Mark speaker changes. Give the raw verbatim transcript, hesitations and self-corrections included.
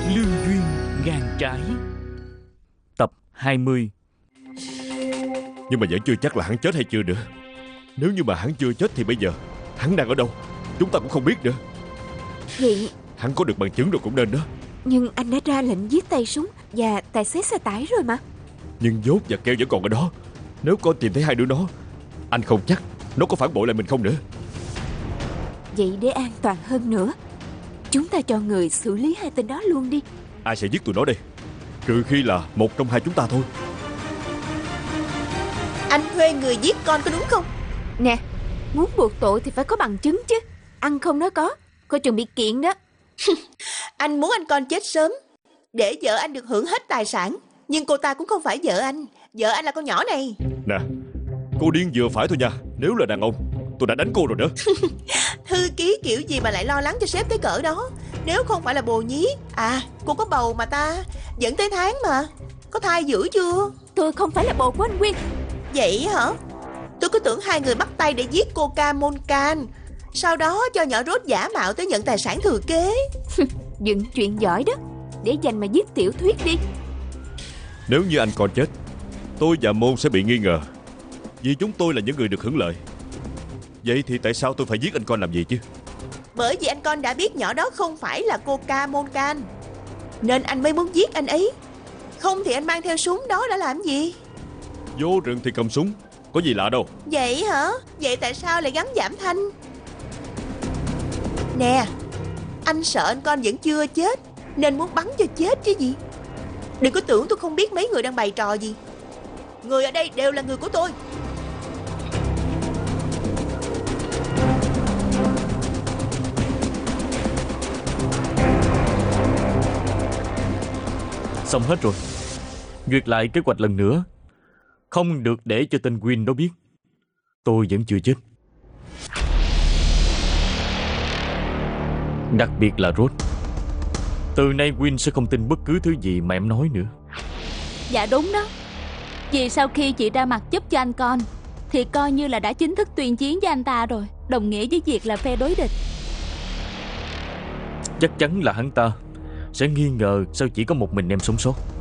Speaker 1: Lương duyên ngàn trái. Tập hai mươi.
Speaker 2: Nhưng mà vẫn chưa chắc là hắn chết hay chưa nữa. Nếu như mà hắn chưa chết thì bây giờ hắn đang ở đâu chúng ta cũng không biết nữa.
Speaker 3: Vậy
Speaker 2: Hắn có được bằng chứng rồi cũng nên đó.
Speaker 3: nhưng anh đã ra lệnh giết tay súng và tài xế xe tải rồi mà.
Speaker 2: Nhưng Dốt và Keo vẫn còn ở đó. Nếu có tìm thấy hai đứa nó, anh không chắc nó có phản bội lại mình không nữa.
Speaker 3: Vậy để an toàn hơn nữa, chúng ta cho người xử lý hai tên đó luôn đi.
Speaker 2: Ai sẽ giết tụi nó đây? Trừ khi là một trong hai chúng ta thôi.
Speaker 4: Anh thuê người giết con có đúng không?
Speaker 3: Nè, muốn buộc tội thì phải có bằng chứng chứ. Ăn không nói có, coi chừng bị kiện đó.
Speaker 4: Anh muốn anh con chết sớm để vợ anh được hưởng hết tài sản. Nhưng cô ta cũng không phải vợ anh. Vợ anh là con nhỏ này.
Speaker 2: Nè, cô điên vừa phải thôi nha. Nếu là đàn ông tôi đã đánh cô rồi nữa.
Speaker 4: Thư ký kiểu gì mà lại lo lắng cho sếp tới cỡ đó. Nếu không phải là bồ nhí. À, cô có bầu mà ta. Vẫn tới tháng mà. Có thai dữ chưa?
Speaker 3: Tôi không phải là bồ của anh Quyên.
Speaker 4: Vậy hả? Tôi cứ tưởng hai người bắt tay để giết cô Ca Môn Can, sau đó cho nhỏ Rốt giả mạo tới nhận tài sản thừa kế.
Speaker 3: Dựng chuyện giỏi đó, để dành mà viết tiểu thuyết đi.
Speaker 2: Nếu như anh con chết, tôi và Môn sẽ bị nghi ngờ, vì chúng tôi là những người được hưởng lợi. Vậy thì tại sao tôi phải giết anh con làm gì chứ?
Speaker 4: Bởi vì anh con đã biết nhỏ đó không phải là cô Ca Môn Can, nên anh mới muốn giết anh ấy. Không thì anh mang theo súng đó đã làm gì?
Speaker 2: Vô rừng thì cầm súng, có gì lạ đâu.
Speaker 4: Vậy hả? Vậy tại sao lại gắn giảm thanh? Nè, anh sợ anh con vẫn chưa chết nên muốn bắn cho chết chứ gì. Đừng có tưởng tôi không biết mấy người đang bày trò gì. Người ở đây đều là người của tôi.
Speaker 1: Xong hết rồi. Duyệt lại kế hoạch lần nữa. Không được để cho tên Quyên đó biết tôi vẫn chưa chết. Đặc biệt là Rốt. Từ nay Quyên sẽ không tin bất cứ thứ gì mà em nói nữa.
Speaker 5: Dạ đúng đó. Vì sau khi chị ra mặt giúp cho anh con thì coi như là đã chính thức tuyên chiến với anh ta rồi, đồng nghĩa với việc là phe đối địch.
Speaker 1: Chắc chắn là hắn ta sẽ nghi ngờ sao chỉ có một mình em sống sót.